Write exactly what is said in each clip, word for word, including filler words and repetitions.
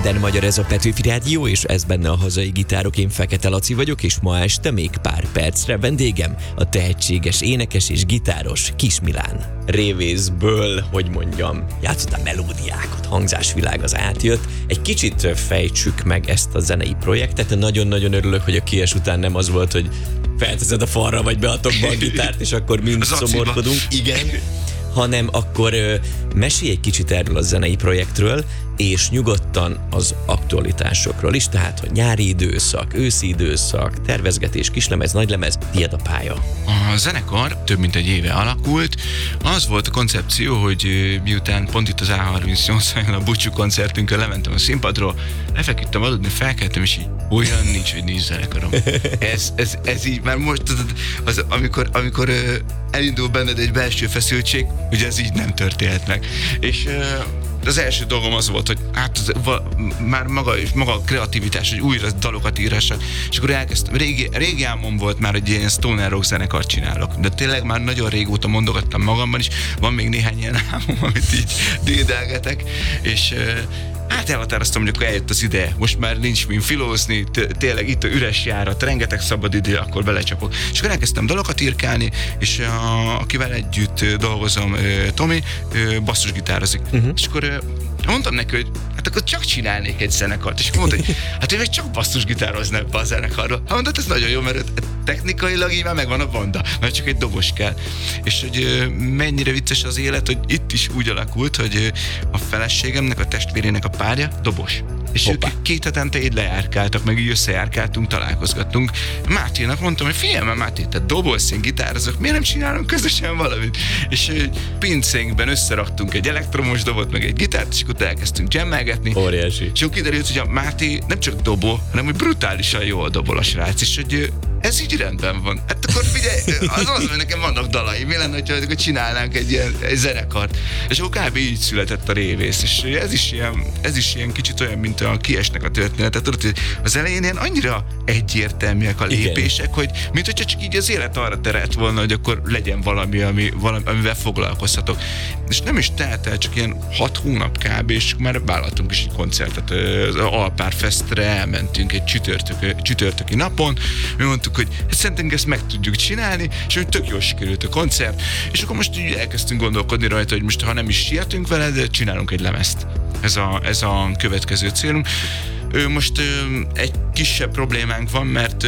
Minden magyar, ez a Petőfi Rádió, és ez benne a hazai gitárok. Én Fekete Laci vagyok, és ma este még pár percre vendégem a tehetséges énekes és gitáros Kis Milán. Révészből, hogy mondjam, játszottál melódiákat, hangzásvilág az átjött. Egy kicsit fejtsük meg ezt a zenei projektet. Nagyon-nagyon örülök, hogy a kies után nem az volt, hogy felteszed a falra, vagy beatokba a gitárt, és akkor mind szomorkodunk. Igen. Hanem akkor ö, mesélj egy kicsit erről a zenei projektről, és nyugodtan az aktualitásokról is, tehát hogy nyári időszak, őszi időszak, tervezgetés, kislemez, nagylemez, tiéd a pálya. A zenekar több mint egy éve alakult. Az volt a koncepció, hogy miután pont itt az á harmincnyolcon a búcsú koncertünkön lementem a színpadról, lefeküdtem aludni, felkeltem, és így olyan nincs, hogy nincs zenekarom. Ez, ez, ez így már most, az, amikor, amikor elindul benned egy belső feszültség, ugye ez így nem történhet meg. És az első dolgom az volt, hogy hát az, va, már maga, maga a kreativitás, hogy újra dalokat írhassak, és akkor elkezdtem. Régi, régi álmom volt már, hogy ilyen stoner rock zenekart csinálok, de tényleg már nagyon régóta mondogattam magamban is, van még néhány ilyen álmom, amit így dédelgetek, és hát elhatároztam, hogy akkor eljött az ideje. Most már nincs mint filózni, tényleg itt a üres járat, rengeteg szabad idő, akkor belecsapok. És akkor elkezdtem dalokat írkálni, és a, akivel együtt dolgozom, Tomi, basszusgitározik. Uh-huh. És akkor mondtam neki, hogy hát akkor csak csinálnék egy zenekart. És akkor mondta, hogy hát ő meg csak basszusgitározna ebbe a zenekarra. Hát mondta, ez nagyon jó, mert technikailag így már megvan a banda, mert csak egy dobos kell. És hogy mennyire vicces az élet, hogy itt is úgy alakult, hogy a feleségemnek, a testvérének a párja dobos. És Hoppá. ők két hetente így lejárkáltak, meg így összejárkáltunk, találkozgattunk. Máténak mondtam, hogy figyelj már Máté, te dobolsz, én gitározok, miért nem csinálunk közösen valamit? És pincénkben összeraktunk egy elektromos dobot, meg egy gitárt, és akkor elkezdtünk jammelgetni. Óriási. És akkor kiderült, hogy a Máté nem csak dobol, hanem hogy brutálisan jól dobol a srác, és hogy ez így rendben van. Hát akkor figyelj, az az, hogy nekem vannak dalai. Mi lenne, hogyha csinálnánk egy ilyen egy zenekart? És akkor kb. Így született a Révész. És ez is ilyen, ez is ilyen kicsit olyan, mint a Kiesnek a története. Tudod, hogy az elején ilyen annyira egyértelműek a lépések, igen, hogy mint hogyha csak így az élet arra terelt volna, hogy akkor legyen valami, ami, valami amivel foglalkozhatok. És nem is telt el, csak ilyen hat hónap kb. És már vállaltunk is egy koncertet. Az Alpár Festre elmentünk egy csütörtök, csütörtöki napon. Mi mondtuk, hogy hát szerintem ezt meg tudjuk csinálni, és hogy tök jól sikerült a koncert, és akkor most így elkezdtünk gondolkodni rajta, hogy most ha nem is sietünk vele, de csinálunk egy lemezt. Ez a, ez a következő célunk. Most egy kisebb problémánk van, mert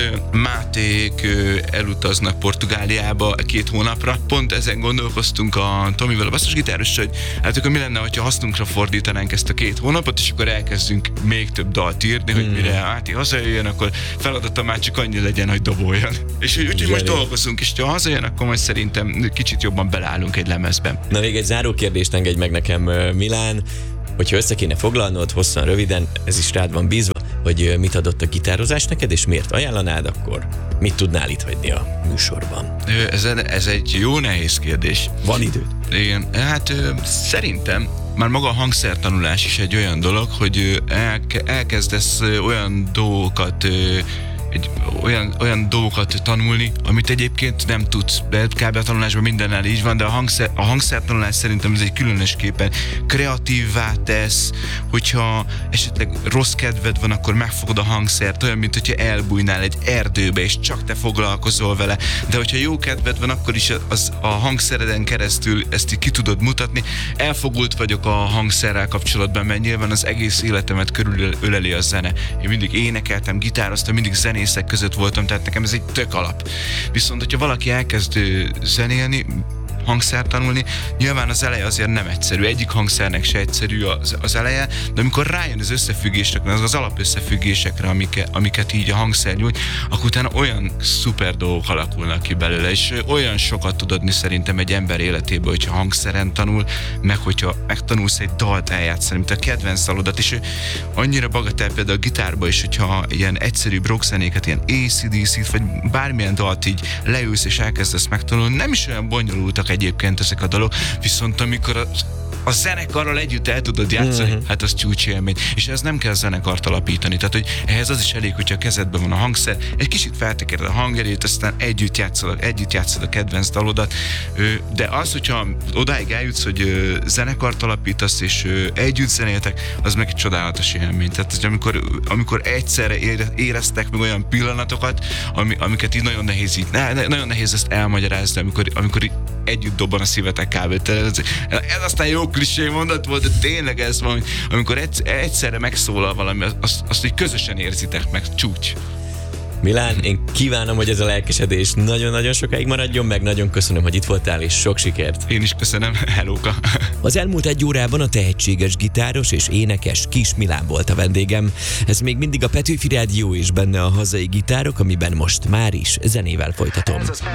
Máték elutaznak Portugáliába két hónapra. Pont ezen gondolkoztunk a Tomival, a basszusgitárossal, hogy hát akkor mi lenne, hogyha hasznunkra fordítanánk ezt a két hónapot, és akkor elkezdünk még több dalt írni, hmm. hogy mire Máté hazajöjjön, akkor feladata már csak annyi legyen, hogy doboljon. És úgyhogy most dolgozunk, és ha hazajön, akkor majd szerintem kicsit jobban beleállunk egy lemezben. Na még egy záró kérdést engedj meg nekem, Milán. Hogyha össze kéne foglalnod, hosszan, röviden, ez is rád van bízva, hogy mit adott a gitározás neked, és miért ajánlanád, akkor mit tudnál itt hagyni a műsorban? Ez, ez egy jó nehéz kérdés. Van idő? Igen, hát szerintem már maga a hangszertanulás is egy olyan dolog, hogy elkezdesz olyan dolgokat egy olyan, olyan dolgokat tanulni, amit egyébként nem tudsz, de kb. A tanulásban mindennel így van, de a, hangszer, a hangszertanulás szerintem ez egy különösképpen kreatívvá tesz, hogyha esetleg rossz kedved van, akkor megfogod a hangszert, olyan, mint hogyha elbújnál egy erdőbe, és csak te foglalkozol vele, de hogyha jó kedved van, akkor is az, a hangszereden keresztül ezt így ki tudod mutatni. Elfogult vagyok a hangszerrel kapcsolatban, mert nyilván az egész életemet körülöleli a zene. Én mindig énekeltem, gitároztam, mindig zenészek között voltam, tehát nekem ez egy tök alap. Viszont, hogyha valaki elkezd zenélni, hangszert tanulni, nyilván az eleje azért nem egyszerű. Egyik hangszernek se egyszerű az, az eleje, de amikor rájön az összefüggésekre, az, az alapösszefüggésekre, amiket, amiket így a hangszer nyújt, akkor utána olyan szuper dolgok alakulnak ki belőle, és olyan sokat tud adni szerintem egy ember életében, hogyha hangszeren tanul, meg hogyha megtanulsz egy dalt eljátszani, mint a kedvenc dalodat, és annyira bagatell például a gitárba is, hogyha ilyen egyszerű rockzenéket, ilyen á cé dé cét, vagy bármilyen dalt így leülsz és elkezdesz megtanulni, nem is olyan bonyolultak egyébként ezek a dalok, viszont amikor az a zenekarral együtt el tudod játszani, Mhm. hát az csúcsélmény. És ez nem kell zenekart alapítani. Tehát, hogy ehhez az is elég, hogyha a kezedben van a hangszer, egy kicsit feltekered a hangerőt, aztán együtt játszol, együtt játszod a kedvenc dalodat. Ö, De az, hogyha odáig eljutsz, hogy ö, zenekart alapítasz, és ö, együtt zenéltek, az meg egy csodálatos élmény. Tehát, hogy amikor, amikor egyszerre ére- éreztek meg olyan pillanatokat, ami, amiket így nagyon nehéz így, ne, ne, nagyon nehéz ezt elmagyarázni, amikor, amikor így együtt dobban a szívetek kb. Ez, ez aztán jó klisé mondat volt, de tényleg ez van, hogy amikor egy, egyszerre megszólal valami, azt, azt így közösen érzitek meg, csúcs. Milán, én kívánom, hogy ez a lelkesedés nagyon-nagyon sokáig maradjon, meg nagyon köszönöm, hogy itt voltál, és sok sikert! Én is köszönöm, hellóka! Az elmúlt egy órában a tehetséges gitáros és énekes Kis Milán volt a vendégem. Ez még mindig a Petőfi Rádió, és benne a hazai gitárok, amiben most már is zenével folytatom.